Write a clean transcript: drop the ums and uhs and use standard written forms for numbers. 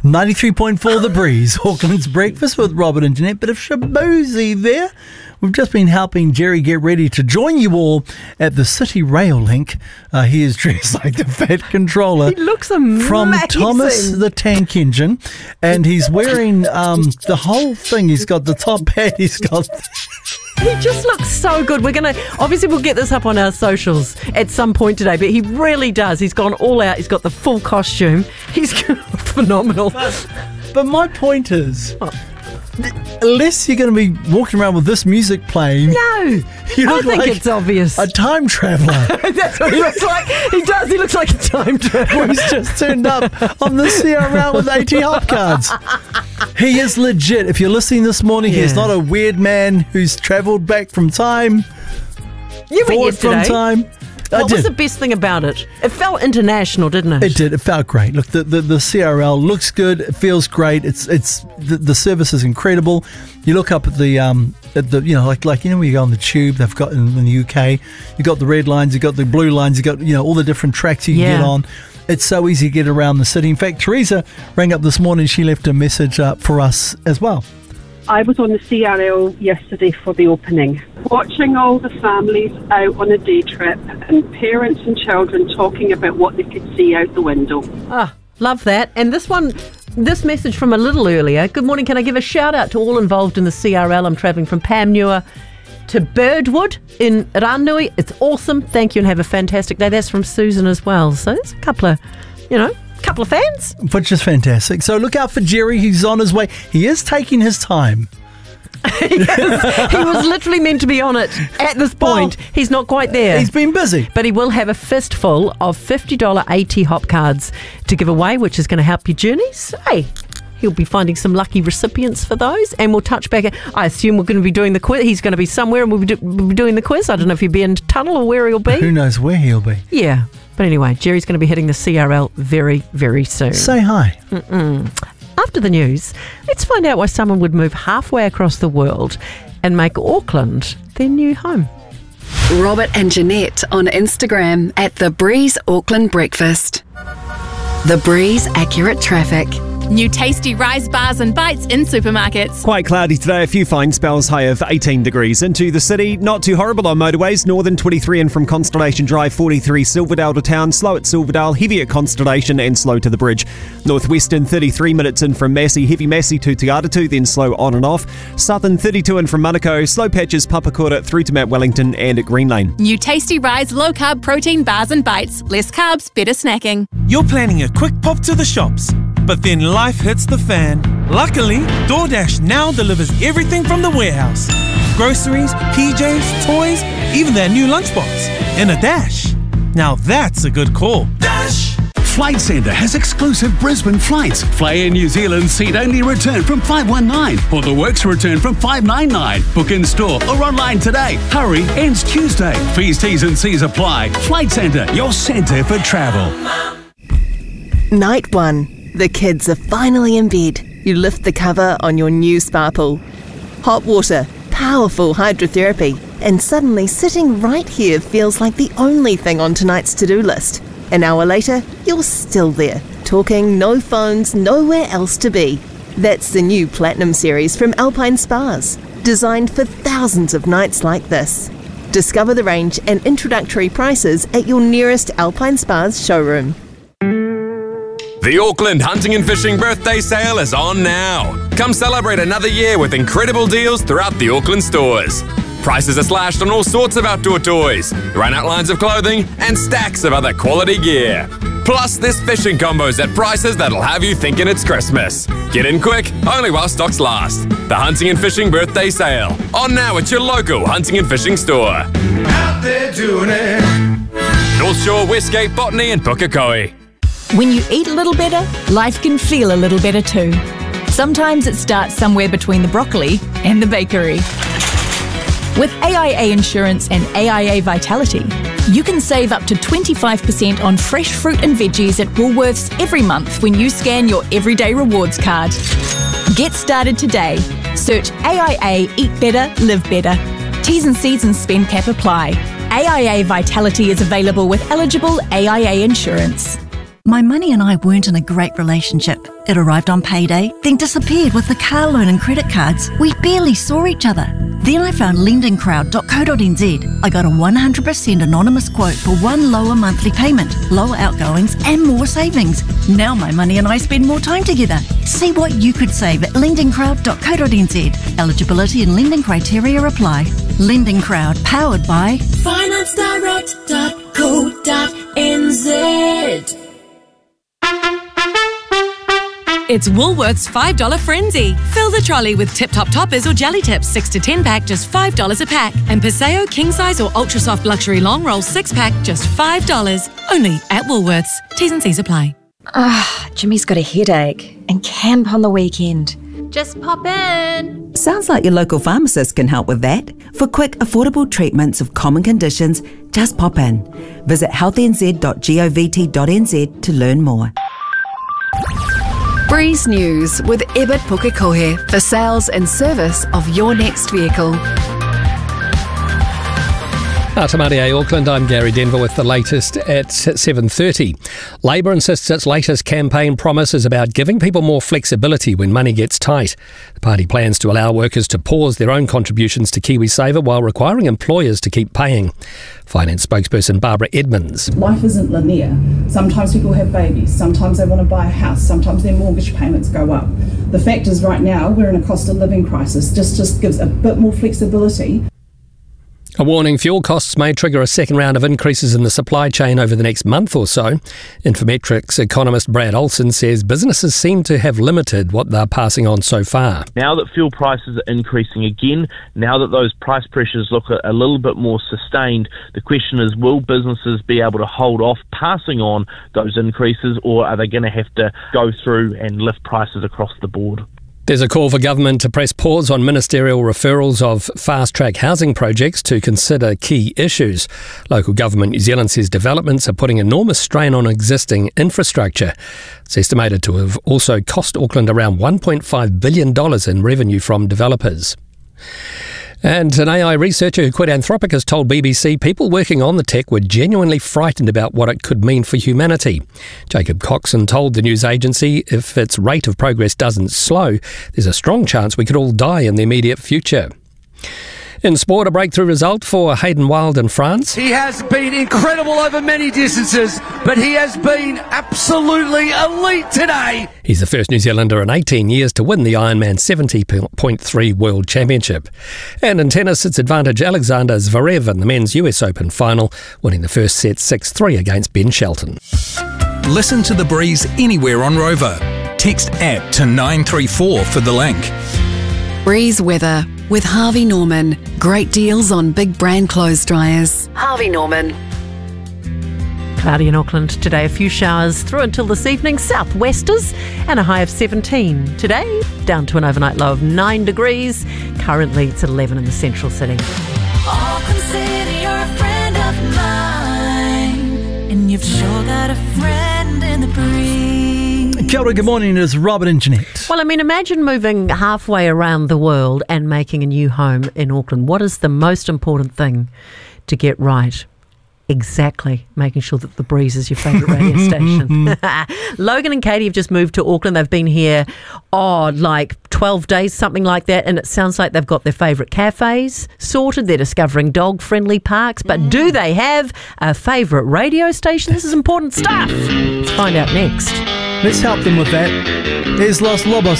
93.4 The Breeze, Auckland's Breakfast with Robert and Jeanette. Bit of shaboozy there. We've just been helping Jerry get ready to join you all at the City Rail Link. He is dressed like the Fat Controller. He looks amazing. From Thomas the Tank Engine. And he's wearing the whole thing. He's got the top hat. He's got... He just looks so good. Obviously we'll get this up on our socials at some point today, but he really does. He's gone all out. He's got the full costume. He's phenomenal. But my point is, unless you're going to be walking around with this music playing, no, I think it's obvious. A time traveller. That's what he looks like. He does. He looks like a time traveller. He's just turned up on the CRL with 80 hop cards. He is legit. If you're listening this morning, he's not a weird man who's travelled back from time. You went yesterday. From time. What was the best thing about it? It felt international, didn't it? It did. It felt great. Look, the CRL looks good. It feels great. The service is incredible. You look up at the like when you go on the tube, they've got in the UK, you got the red lines, you got the blue lines, you got all the different tracks you can get on. It's so easy to get around the city. In fact, Teresa rang up this morning. She left a message for us as well. I was on the CRL yesterday for the opening, watching all the families out on a day trip and parents and children talking about what they could see out the window. Ah, love that. And this message from a little earlier. Good morning. Can I give a shout out to all involved in the CRL? I'm travelling from Panmure to Birdwood in Ranui. It's awesome. Thank you and have a fantastic day. That's from Susan as well. So there's a couple of fans. Which is fantastic. So look out for Jerry. He's on his way. He is taking his time. He was literally meant to be on it at this point. Well, he's not quite there. He's been busy. But he will have a fistful of $50 AT hop cards to give away, which is going to help your journeys. Hey, he'll be finding some lucky recipients for those, and we'll touch back. I assume we're going to be doing the quiz. He's going to be somewhere and we'll be doing the quiz. I don't know if he'll be in Tunnel or where he'll be. Who knows where he'll be. Yeah. But anyway, Jerry's going to be hitting the CRL very, very soon. Say hi. After the news, let's find out why someone would move halfway across the world and make Auckland their new home. Robert and Jeanette on Instagram at The Breeze Auckland Breakfast. The Breeze Accurate Traffic. New tasty Rise bars and bites in supermarkets. Quite cloudy today, a few fine spells, high of 18 degrees. Into the city, not too horrible on motorways. Northern 23 in from Constellation Drive, 43 Silverdale to town, slow at Silverdale, heavy at Constellation and slow to the bridge. Northwestern 33 minutes in from Massey, heavy Massey to Te Atatū, then slow on and off. Southern 32 in from Manukau, slow patches Papakura through to Mount Wellington and at Green Lane. New tasty Rise low carb protein bars and bites. Less carbs, better snacking. You're planning a quick pop to the shops, but then life hits the fan. Luckily, DoorDash now delivers everything from the warehouse. Groceries, PJs, toys, even their new lunchbox. In a dash. Now that's a good call. Dash! Flight Centre has exclusive Brisbane flights. Fly Air New Zealand seat-only return from $519 or the Works return from $599. Book in store or online today. Hurry, ends Tuesday. Fees, T's and C's apply. Flight Centre, your centre for travel. Night 1. The kids are finally in bed. You lift the cover on your new spa pool. Hot water, powerful hydrotherapy, and suddenly sitting right here feels like the only thing on tonight's to-do list. An hour later, you're still there, talking, no phones, nowhere else to be. That's the new Platinum series from Alpine Spas, designed for thousands of nights like this. Discover the range and introductory prices at your nearest Alpine Spas showroom. The Auckland Hunting and Fishing Birthday Sale is on now. Come celebrate another year with incredible deals throughout the Auckland stores. Prices are slashed on all sorts of outdoor toys, run-out lines of clothing, and stacks of other quality gear. Plus, there's fishing combos at prices that'll have you thinking it's Christmas. Get in quick, only while stocks last. The Hunting and Fishing Birthday Sale. On now at your local Hunting and Fishing store. Out there doing it. North Shore, Westgate, Botany, and Pukekohe. When you eat a little better, life can feel a little better too. Sometimes it starts somewhere between the broccoli and the bakery. With AIA Insurance and AIA Vitality, you can save up to 25% on fresh fruit and veggies at Woolworths every month when you scan your Everyday Rewards card. Get started today. Search AIA Eat Better, Live Better. T's and C's and spend cap apply. AIA Vitality is available with eligible AIA insurance. My money and I weren't in a great relationship. It arrived on payday, then disappeared with the car loan and credit cards. We barely saw each other. Then I found lendingcrowd.co.nz. I got a 100% anonymous quote for one lower monthly payment, lower outgoings and more savings. Now my money and I spend more time together. See what you could save at lendingcrowd.co.nz. Eligibility and lending criteria apply. Lending Crowd, powered by financedirect.co.nz. It's Woolworths $5 Frenzy. Fill the trolley with Tip Top Toppers or Jelly Tips 6 to 10 pack, just $5 a pack. And Paseo King Size or Ultra Soft Luxury Long Roll 6 pack, just $5. Only at Woolworths. T's and C's apply. Jimmy's got a headache and camp on the weekend. Just pop in. Sounds like your local pharmacist can help with that. For quick, affordable treatments of common conditions, just pop in. Visit healthnz.govt.nz to learn more. Breeze News with Ebert Pukekohe for sales and service of your next vehicle. Tamaria Auckland, I'm Gary Denver with the latest at 7:30. Labor insists its latest campaign promise is about giving people more flexibility when money gets tight. The party plans to allow workers to pause their own contributions to KiwiSaver while requiring employers to keep paying. Finance spokesperson Barbara Edmonds. Life isn't linear. Sometimes people have babies, sometimes they want to buy a house, sometimes their mortgage payments go up. The fact is right now we're in a cost of living crisis. Just gives a bit more flexibility. A warning, fuel costs may trigger a second round of increases in the supply chain over the next month or so. Infometrics economist Brad Olson says businesses seem to have limited what they're passing on so far. Now that fuel prices are increasing again, now that those price pressures look a little bit more sustained, the question is, will businesses be able to hold off passing on those increases, or are they going to have to go through and lift prices across the board? There's a call for government to press pause on ministerial referrals of fast-track housing projects to consider key issues. Local government New Zealand says developments are putting enormous strain on existing infrastructure. It's estimated to have also cost Auckland around $1.5 billion in revenue from developers. And an AI researcher who quit Anthropic has told BBC people working on the tech were genuinely frightened about what it could mean for humanity. Jacob Coxon told the news agency if its rate of progress doesn't slow, there's a strong chance we could all die in the immediate future. In sport, a breakthrough result for Hayden Wilde in France. He has been incredible over many distances, but he has been absolutely elite today. He's the first New Zealander in 18 years to win the Ironman 70.3 World Championship. And in tennis, it's advantage Alexander Zverev in the men's US Open final, winning the first set 6-3 against Ben Shelton. Listen to The Breeze anywhere on Rover. Text APP to 934 for the link. Breeze weather with Harvey Norman. Great deals on big brand clothes dryers. Harvey Norman. Cloudy in Auckland today. A few showers through until this evening. Southwesters and a high of 17. Today, down to an overnight low of 9 degrees. Currently, it's 11 in the central city. Auckland City, you're a friend of mine, and you've sure got a friend in the breeze. Kia ora, good morning, it's Robert and Jeanette. Well, I mean, imagine moving halfway around the world and making a new home in Auckland. What is the most important thing to get right? Exactly, making sure that The Breeze is your favourite radio station. Logan and Katie have just moved to Auckland. They've been here, like 12 days, something like that, and it sounds like they've got their favourite cafes sorted. They're discovering dog-friendly parks, but do they have a favourite radio station? This is important stuff. Let's find out next. Let's help them with that. Here's Los Lobos.